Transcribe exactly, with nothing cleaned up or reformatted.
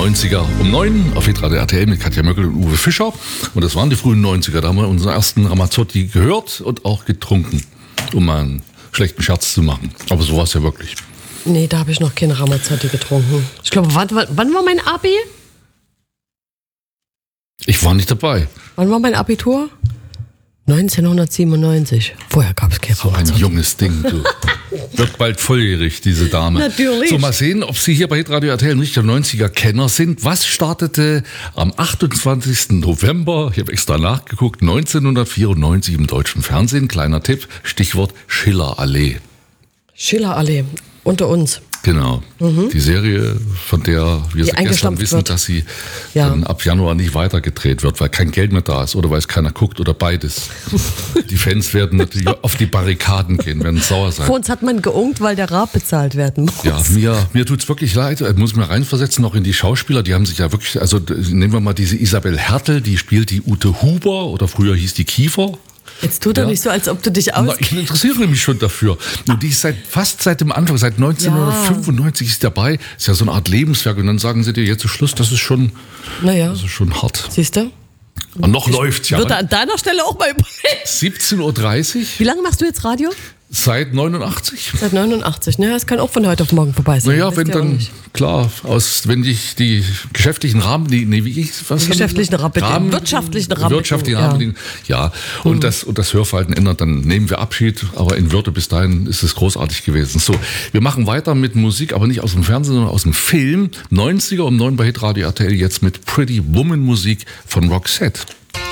neunziger um neun auf Hitradio R T L mit Katja Möckel und Uwe Fischer. Und das waren die frühen neunziger. Da haben wir unseren ersten Ramazzotti gehört und auch getrunken, um mal einen schlechten Scherz zu machen. Aber so war es ja wirklich. Nee, da habe ich noch keine Ramazzotti getrunken. Ich glaube, wann, wann war mein Abi? Ich war nicht dabei. Wann war mein Abitur? neunzehnhundertsiebenundneunzig. Vorher gab es kein So ein junges Ding, du. Wird bald volljährig, diese Dame. Natürlich. So, mal sehen, ob Sie hier bei Hitradio R T L ein richtiger neunziger-Kenner sind. Was startete am achtundzwanzigsten November, ich habe extra nachgeguckt, neunzehnhundertvierundneunzig im deutschen Fernsehen? Kleiner Tipp, Stichwort Schillerallee. Schillerallee, unter uns. Genau, mhm. Die Serie, von der wir Die gestern wissen, wird. dass sie ja. dann ab Januar nicht weitergedreht wird, weil kein Geld mehr da ist oder weil es keiner guckt oder beides. Die Fans werden natürlich auf die Barrikaden gehen, werden sauer sein. Vor uns hat man geungt, weil der Raab bezahlt werden muss. Ja, mir, mir tut's wirklich leid. Ich muss mir reinversetzen, auch in die Schauspieler. Die haben sich ja wirklich, also nehmen wir mal diese Isabel Hertel, die spielt die Ute Huber oder früher hieß die Kiefer. Jetzt tut er ja. nicht so, als ob du dich aus. Ich interessiere mich schon dafür. Und die ist seit, fast seit dem Anfang, seit neunzehnhundertfünfundneunzig ja. ist dabei. Ist ja so eine Art Lebenswerk. Und dann sagen sie dir jetzt zu Schluss, das ist schon, naja. das ist schon hart. Siehst du? Und noch ich läuft's ja. Würde an deiner Stelle auch mal überlegen. siebzehn Uhr dreißig. Wie lange machst du jetzt Radio? Seit neunundachtzig. Seit neunundachtzig, ne? Das kann auch von heute auf morgen vorbei sein. Naja, wenn dann, klar, aus, wenn dich die geschäftlichen Rahmen, die, nee, wie ich, was? Die geschäftlichen Rahmenbedingungen, wirtschaftlichen Rahmenbedingungen. Wirtschaftlichen Rahmenbedingungen, ja. ja. Und, mhm. das, und das Hörverhalten ändert, dann nehmen wir Abschied. Aber in Würde bis dahin ist es großartig gewesen. So, wir machen weiter mit Musik, aber nicht aus dem Fernsehen, sondern aus dem Film. neunziger um neun bei Hitradio R T L jetzt mit Pretty Woman Musik von Roxette.